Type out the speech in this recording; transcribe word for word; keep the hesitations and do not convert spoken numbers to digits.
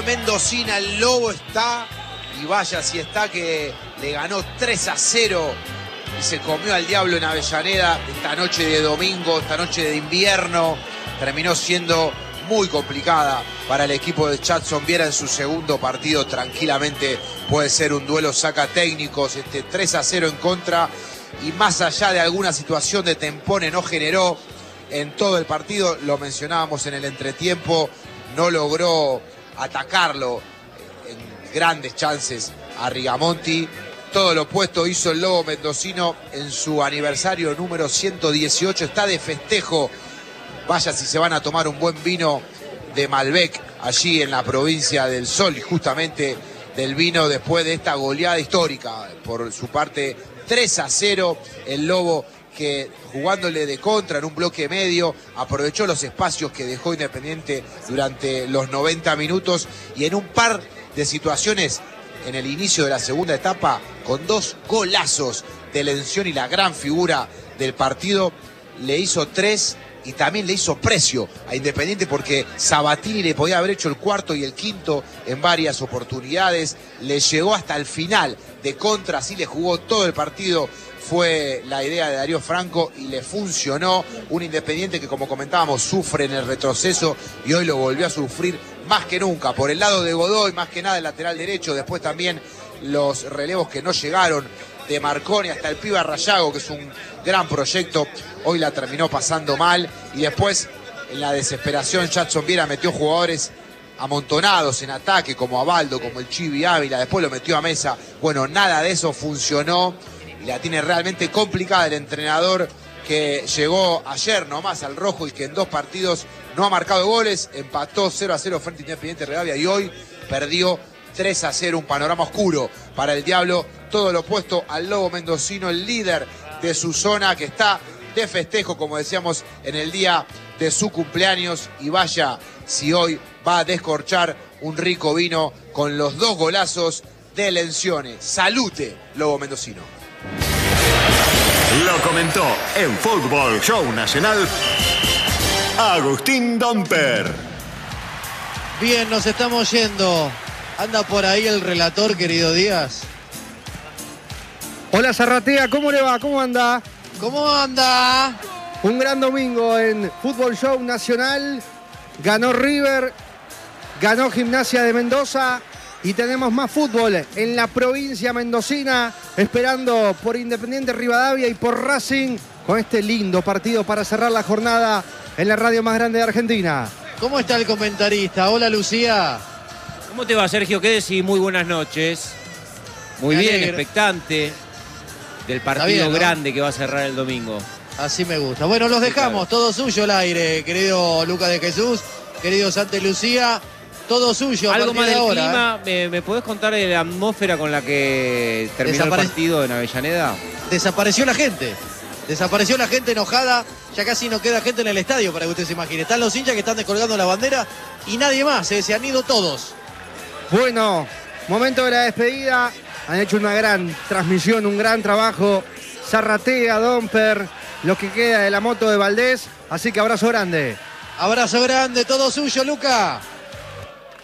Mendocina, el Lobo está, y vaya si está, que le ganó tres a cero y se comió al diablo en Avellaneda esta noche de domingo, esta noche de invierno. Terminó siendo muy complicada para el equipo de Jadson Viera en su segundo partido. Tranquilamente puede ser un duelo saca técnicos, este tres a cero en contra, y más allá de alguna situación de tempone no generó en todo el partido. Lo mencionábamos en el entretiempo, no logró atacarlo en grandes chances a Rigamonti. Todo lo opuesto hizo el Lobo mendocino en su aniversario número ciento dieciocho. Está de festejo. Vaya si se van a tomar un buen vino de Malbec allí en la provincia del Sol, y justamente del vino después de esta goleada histórica. Por su parte, tres a cero, el Lobo, que jugándole de contra en un bloque medio, aprovechó los espacios que dejó Independiente durante los noventa minutos, y en un par de situaciones en el inicio de la segunda etapa, con dos golazos de Lencioni y la gran figura del partido, le hizo tres y también le hizo precio a Independiente, porque Sabatini le podía haber hecho el cuarto y el quinto en varias oportunidades. Le llegó hasta el final de contra, así le jugó todo el partido. Fue la idea de Darío Franco y le funcionó. Un Independiente que, como comentábamos, sufre en el retroceso, y hoy lo volvió a sufrir más que nunca. Por el lado de Godoy, más que nada el lateral derecho. Después también los relevos que no llegaron de Marconi, hasta el Piba Rayago, que es un gran proyecto, hoy la terminó pasando mal. Y después, en la desesperación, Jadson Viera metió jugadores amontonados en ataque, como Abaldo, como el Chivi Ávila. Después lo metió a Mesa. Bueno, nada de eso funcionó, y la tiene realmente complicada el entrenador, que llegó ayer nomás al rojo y que en dos partidos no ha marcado goles. Empató cero a cero frente a Independiente Rivadavia y hoy perdió tres a cero. Un panorama oscuro para el Diablo. Todo lo opuesto al Lobo mendocino, el líder de su zona, que está de festejo, como decíamos, en el día de su cumpleaños. Y vaya si hoy va a descorchar un rico vino con los dos golazos de Lencioni. Salute, Lobo mendocino. Lo comentó en Fútbol Show Nacional Agustín Domper. Bien, nos estamos yendo. ¿Anda por ahí el relator, querido Díaz? Hola Zarratea, ¿cómo le va? ¿Cómo anda? ¿Cómo anda? Un gran domingo en Fútbol Show Nacional. Ganó River, ganó Gimnasia de Mendoza, y tenemos más fútbol en la provincia mendocina, esperando por Independiente Rivadavia y por Racing, con este lindo partido para cerrar la jornada en la radio más grande de Argentina. ¿Cómo está el comentarista? Hola, Lucía. ¿Cómo te va, Sergio? ¿Qué decís? Muy buenas noches. Muy Me bien, alegro. expectante del partido bien, ¿no? grande que va a cerrar el domingo. Así me gusta. Bueno, los dejamos. Todo suyo el aire, querido Lucas de Jesús, querido Santa Lucía. Todo suyo. Algo más de del ahora, clima, ¿me, ¿me podés contar de la atmósfera con la que terminó Desapare... el partido en Avellaneda? Desapareció la gente. Desapareció la gente enojada. Ya casi no queda gente en el estadio, para que usted se imagine. Están los hinchas que están descolgando la bandera y nadie más. ¿eh? Se han ido todos. Bueno, momento de la despedida. Han hecho una gran transmisión, un gran trabajo. Zarratea, Domper, lo que queda de la moto de Valdés. Así que abrazo grande. Abrazo grande, todo suyo, Luca.